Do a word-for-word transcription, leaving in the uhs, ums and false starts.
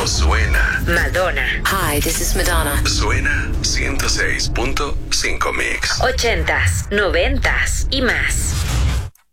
no suena. Madonna. Hi, this is Madonna. Suena ciento seis punto cinco Mix. Ochentas, noventas y más.